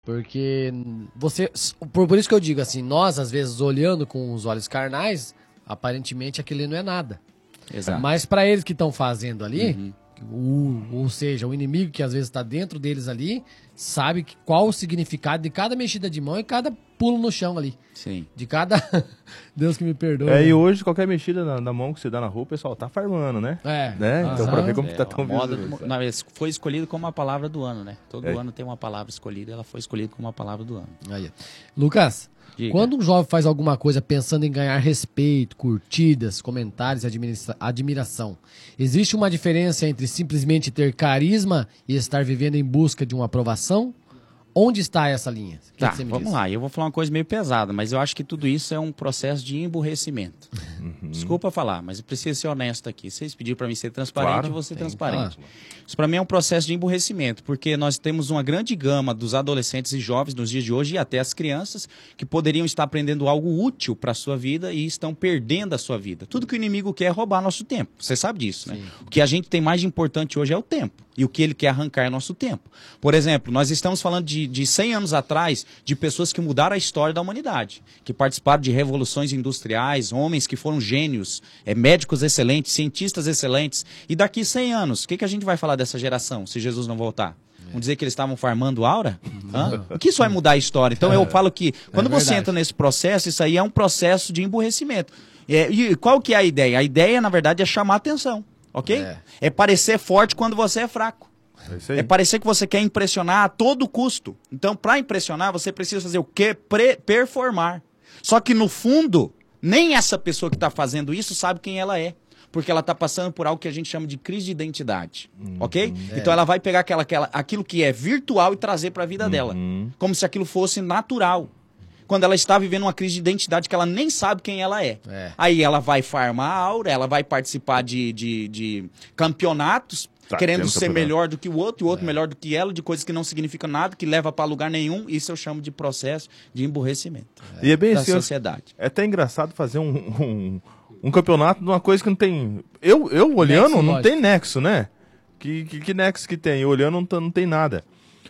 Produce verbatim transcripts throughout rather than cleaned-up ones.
Porque você... Por, por isso que eu digo assim, nós, às vezes, olhando com os olhos carnais, aparentemente aquilo não é nada. Exato. Mas para eles que estão fazendo ali, Uhum. o, ou seja, o inimigo que às vezes está dentro deles ali, sabe que, qual o significado de cada mexida de mão e cada pulo no chão ali. Sim. De cada... Deus que me perdoe. É, né? e hoje, qualquer mexida na, na mão que você dá na rua, o pessoal tá farmando, né? É. Né? Então, Aham. pra ver como É, tá tão a moda visível. do- não, esse foi escolhido como a palavra do ano, né? Todo É. ano tem uma palavra escolhida, ela foi escolhida como a palavra do ano. Aí. Lucas, Diga. quando um jovem faz alguma coisa pensando em ganhar respeito, curtidas, comentários e admira- admiração, existe uma diferença entre simplesmente ter carisma e estar vivendo em busca de uma aprovação? Onde está essa linha? O que Tá, que você me vamos diz? lá. Eu vou falar uma coisa meio pesada, mas eu acho que tudo isso é um processo de emburrecimento. Desculpa falar, mas eu preciso ser honesto aqui. Vocês pediram para mim ser transparente, Claro, eu vou ser tem que transparente. falar. Isso para mim é um processo de emburrecimento, porque nós temos uma grande gama dos adolescentes e jovens nos dias de hoje e até as crianças que poderiam estar aprendendo algo útil para a sua vida e estão perdendo a sua vida. Tudo que o inimigo quer é roubar nosso tempo. Você sabe disso, né? O que a gente tem mais de importante hoje é o tempo. E o que ele quer arrancar é nosso tempo. Por exemplo, nós estamos falando de, de cem anos atrás de pessoas que mudaram a história da humanidade, que participaram de revoluções industriais, homens que foram gênios, é, médicos excelentes, cientistas excelentes. E daqui cem anos, o que, que a gente vai falar dessa geração, se Jesus não voltar? Vamos dizer que eles estavam farmando aura? Hã? O que isso vai mudar a história? Então eu falo que quando você verdade. entra nesse processo, isso aí é um processo de emburrecimento. É, e qual que é a ideia? A ideia, na verdade, é chamar atenção. Ok? É. É parecer forte quando você é fraco. É isso aí. É parecer que você quer impressionar a todo custo. Então, para impressionar, você precisa fazer o quê? Pre- performar. Só que, no fundo, nem essa pessoa que está fazendo isso sabe quem ela é. Porque ela está passando por algo que a gente chama de crise de identidade. Ok? Então, ela vai pegar aquela, aquela, aquilo que é virtual e trazer para a vida dela. Como se aquilo fosse natural. Quando ela está vivendo uma crise de identidade que ela nem sabe quem ela é. É. Aí ela vai farmar a aura, ela vai participar de, de, de campeonatos, Tá, querendo temos ser campeonato. melhor do que o outro, e o outro melhor do que ela, de coisas que não significam nada, que leva para lugar nenhum. Isso eu chamo de processo de emburrecimento E é bem da assim, eu- sociedade. é até engraçado fazer um, um, um campeonato de uma coisa que não tem... Eu, eu olhando, Nexo, não lógico. tem nexo, né? Que, que, que nexo que tem? Eu olhando, não, tá- não tem nada.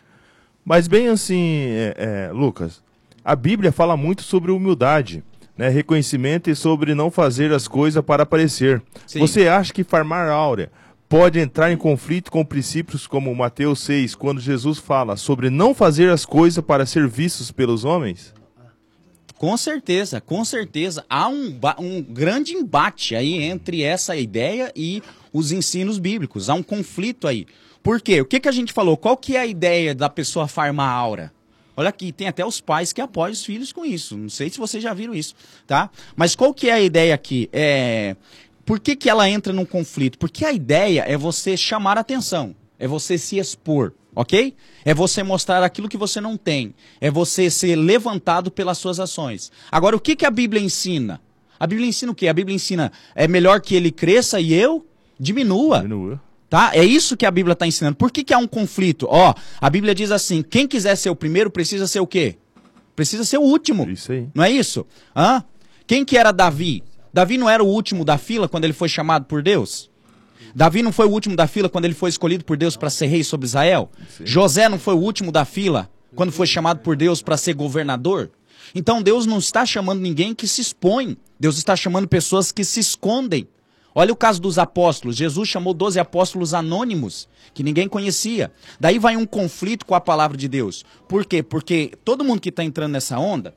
Mas bem assim, é, é, Lucas, a Bíblia fala muito sobre humildade, né? Reconhecimento e sobre não fazer as coisas para aparecer. Sim. Você acha que farmar áurea pode entrar em conflito com princípios como Mateus seis, quando Jesus fala sobre não fazer as coisas para ser vistos pelos homens? Com certeza, com certeza. Há um, ba- um grande embate aí entre essa ideia e os ensinos bíblicos. Há um conflito aí. Por quê? O que, que a gente falou? Qual que é a ideia da pessoa farmar a aura? Olha aqui, tem até os pais que apoiam os filhos com isso. Não sei se vocês já viram isso, tá? Mas qual que é a ideia aqui? É... Por que, que ela entra num conflito? Porque a ideia é você chamar a atenção, é você se expor, ok? É você mostrar aquilo que você não tem, é você ser levantado pelas suas ações. Agora, o que, que a Bíblia ensina? A Bíblia ensina o quê? A Bíblia ensina, é melhor que ele cresça e eu diminua. Diminua. Tá? É isso que a Bíblia está ensinando. Por que, que há um conflito? Ó, a Bíblia diz assim, quem quiser ser o primeiro precisa ser o quê? Precisa ser o último. Isso aí. Não é isso? Hã? Quem que era Davi? Davi não era o último da fila quando ele foi chamado por Deus? Davi não foi o último da fila quando ele foi escolhido por Deus para ser rei sobre Israel? José não foi o último da fila quando foi chamado por Deus para ser governador? Então Deus não está chamando ninguém que se expõe. Deus está chamando pessoas que se escondem. Olha o caso dos apóstolos. Jesus chamou doze apóstolos anônimos, que ninguém conhecia. Daí vai um conflito com a palavra de Deus. Por quê? Porque todo mundo que está entrando nessa onda,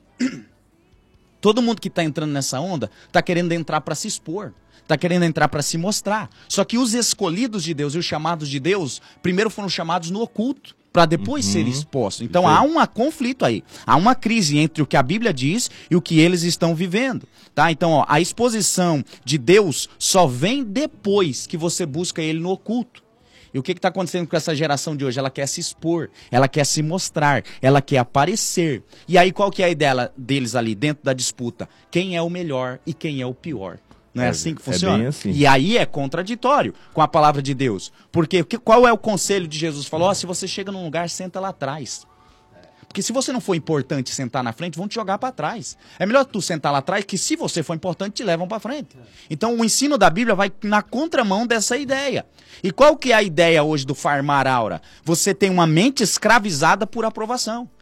todo mundo que está entrando nessa onda, está querendo entrar para se expor. Está querendo entrar para se mostrar. Só que os escolhidos de Deus e os chamados de Deus, primeiro foram chamados no oculto, para depois ser expostos. Então há um conflito aí. Há uma crise entre o que a Bíblia diz e o que eles estão vivendo. Tá? Então, ó, a exposição de Deus só vem depois que você busca ele no oculto. E o que está acontecendo com essa geração de hoje? Ela quer se expor, ela quer se mostrar, ela quer aparecer. E aí qual que é a ideia deles ali dentro da disputa? Quem é o melhor e quem é o pior? Não é, É, assim que é funciona? bem assim. E aí é contraditório com a palavra de Deus. Porque que- qual é o conselho de Jesus? Falou, ó, se você chega num lugar, senta lá atrás. Porque se você não for importante sentar na frente, vão te jogar para trás. É melhor tu sentar lá atrás, que se você for importante, te levam para frente. Então o ensino da Bíblia vai na contramão dessa ideia. E qual que é a ideia hoje do farmar aura? Você tem uma mente escravizada por aprovação.